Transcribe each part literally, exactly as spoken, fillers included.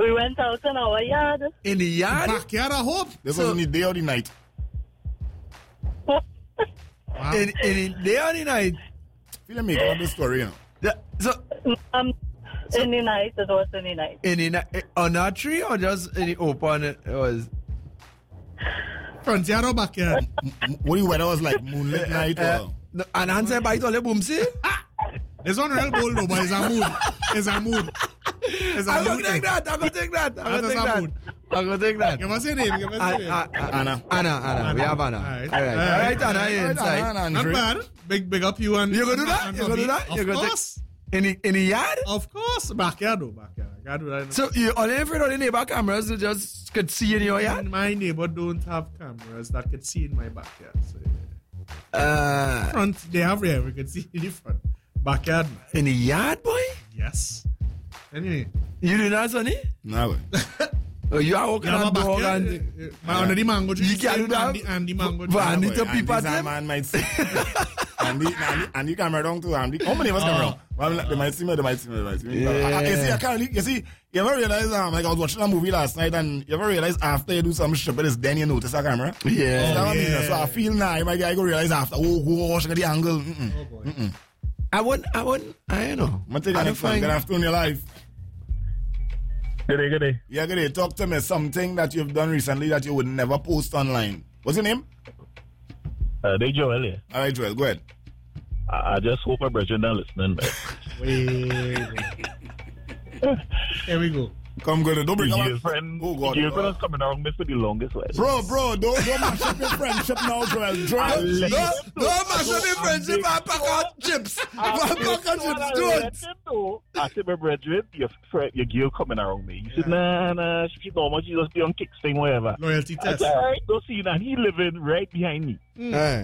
We went out in our yard. In the yard? Backyard, I hope. This So- was in the day or the night. Wow. In, in the day or the night? Feel like making up this story, you know. Yeah, so, Um, in the night, it was in the night. in the night, on a tree or just in the open? It was. Front yard or backyard? M- What the weather was like, moonlit night Uh, or... no, and answer by all the boom, see? It's on real bold though, but it's a mood. It's a mood. It's a I'm gonna mood. take that. I'm gonna take that. I'm gonna That's take a that. mood. I'm gonna take that. Give us a name. Give us a Uh, name. uh, uh, Anna. Anna, Anna. We have Anna. All All right. right. All right, Anna, you're Right, inside. Anna, Not Andre. bad. Big, big up you and You gonna do that? and You gonna do that? Of You gonna take- course. In the, in the yard? Of course. Backyard though. Backyard. I gotta do that. So you only afraid of the neighbor cameras that just could see in your yard? My neighbor don't have cameras that could see in my backyard. So, yeah. Uh, Front, they have rear. We could see in the front. Backyard. in the yard, boy? Yes. Anyway. You do that, Sonny? No, way. Oh, you are walking You have on a dog backyard. and... uh, uh, my under the mango tree. You can't do that? And the, and the mango But I tree. need to Boy, peep Andy's at a him. man might see. Andy, Andy, Andy camera down too. Andy, how many of us camera down? Well, they might see me, they might see me, they might see me. Yeah. I, I, you see, I can't really, you see, you ever realize, um, like I was watching a movie last night and you ever realize after you do some shit, but it's then you notice a camera? Yeah. That's what I mean. yeah. So I feel now, my guy go realize after, oh, gosh, look at the angle. Mm-mm. Oh, boy. Mm-mm. I wouldn't, I wouldn't, I don't know. I'm going to take I a don't next one. find... Good afternoon, your life. Good day, good day. Yeah, good day. Talk to me something that you've done recently that you would never post online. What's your name? Uh, they Joel here. All right, Joel, go ahead. I, I just hope my brethren are listening. But Wait. Here we go. Come, good. Don't bring your up. girlfriend, Oh, God. your girlfriend has coming around me for the longest while. Bro, bro, don't, don't mash up your friendship now, Joel. Joel, I'll Don't, don't mash up your friendship and pack out chips. Pack out chips, don't. I said, my brethren, your friend, your girl coming around me. You said, nah, nah, she normal, she just be on kickstring, whatever. Loyalty I test. said, all right, don't see that. He living right behind me. Eh.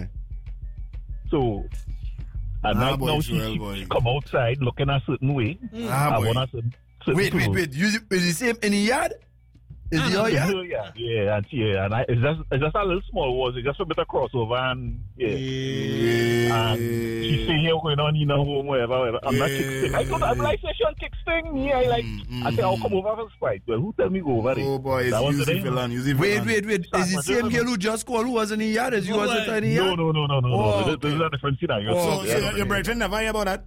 So, and Ah, now, boy, now she, Joel, she boy. come outside looking a certain way. Ah, I boy. want a certain, certain Wait, wait, clothes. wait. You, is the same in the yard? Is it your yard? Yeah, yeah, and yeah, and I, it's just it's just a little small was it's just a bit of crossover and yeah. Yeah. And she say here going on in a home wherever, wherever. I'm not Yeah. kicksting. I thought I'm like she on kicksting me. I like Mm, I say I'll come over for Sprite. Well, who tell me go over there? Oh, boy, it's That was the Yuzi day. villain, Yuzi Wait, villain. wait, wait. Is the same girl who just called who was in the yard as you was in the No, yard? no, no, no, no, Oh, no. This, this is a different scenario. So, yeah, so no, your no. brethren never hear about that?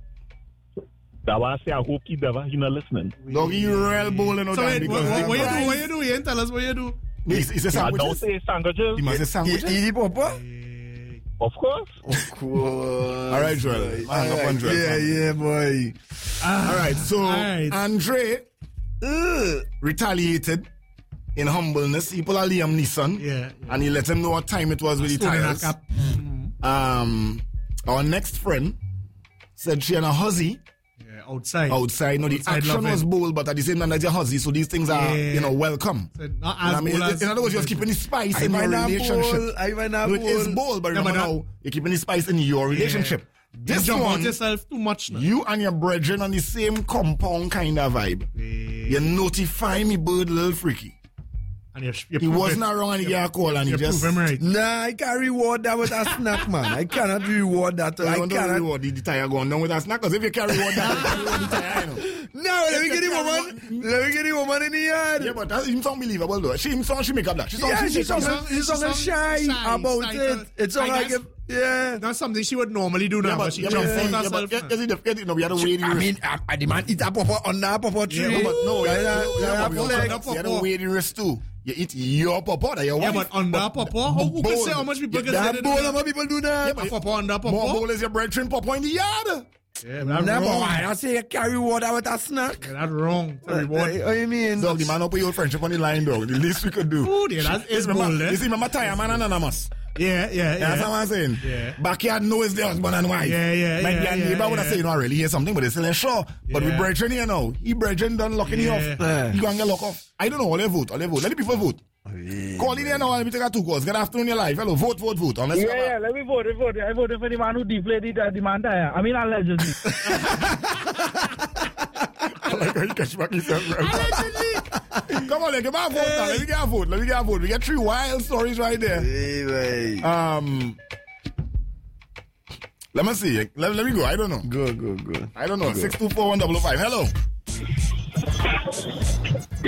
That why I say I hope he never he not listening. Doggy, you real bowling out So there wait, what, because what, what you do? he- What you do? You ain't tell us what you do. He he says I don't sandwiches. say sandwiches. He must say He, sandwiches. he the papa? Of course. Of course. All right, Joel. Hang up on Joel. Yeah, yeah, boy. All right, so All right. Andre uh, retaliated in humbleness. He pulled a Liam Neeson, Yeah, yeah. and he let him know what time it was with the Stone in a tires. cap. Um, our next friend said she and a hussy Yeah, outside. outside. No, the Outside action loving. was bold, but at the same time, that's a hussy, so these things are, Yeah. you know, welcome. Said, not You know as what I mean? bold In- as- in other words, you're keeping the spice I in your might not relationship. bowl. I might not No, it is bowl. bold, but No, remember but that- now, you're keeping the spice in your relationship. You This jump one, out yourself too much now. you and your brethren on the same compound kind of vibe. You notify me bird little freaky. And you, you He prove wasn't it. around and he got a call and he You just... prove him right. Nah, I can't reward that with a snack, man. I cannot reward that. I I don't know cannot. reward the, the tire going down with a snack, because if you carry reward that, you reward the tire, you know. No, let me get the woman. Let me get the woman in the yard. Yeah, but that him sound believable though. She him sound she make up that. She sound Yeah, she, she she sound, sound. she she sound sound shy, shy, about shy, it. It's all I like, guess- if, yeah. That's something she would normally do now, Yeah, but but she yeah, jumped but out yeah, herself. but yeah, man. yeah, see, the- you know, we had to wait. I mean, I, I demand eat a papa on that papa tree. Yeah, but no, yeah, yeah, yeah, yeah, yeah, but we also flex. had to- you had to weigh the risk too. You eat your papa, that your Yeah, wife. but under papa, how who can say how much people can say That they bowl, do how many people do that? that? Papa under papa. More bowl is your brethren papa in the yard. Yeah, but that's Never wrong. mind. I say you carry water with a snack. Yeah, that's wrong. It's a What reward. you mean? Dog, the man up with your friendship on the line, dog. The least we could do. Ooh, yeah, that is remember, bold, eh? You see, remember Tire Man Anonymous? Yeah, yeah, Yeah, that's yeah. what I'm saying. Yeah. Backyard knows the husband and wife. Yeah, yeah, Might yeah, be a yeah, neighbor would have yeah. said, you know, I really hear something, but they still ain't sure. But with Yeah. brethren here now, he brethren done locking you Yeah. off. Yeah. You gonna get locked off. I don't know, all they vote, all they vote. Let the people vote. Call in here now, let me take a two calls. Good afternoon, your life. Hello, vote, vote, vote. Unless Yeah, yeah, let me vote, let me vote. I voted for the man who deflated the, the man tire. I mean, allegedly. I like how you catch back yourself. Come on, let me get a vote now. Let me get a vote. Let me get a vote. We get three wild stories right there. Hey, hey. Um, let me see. Let, let me go. I don't know. Good, good, good. I don't know. Six two four one double five. Hello.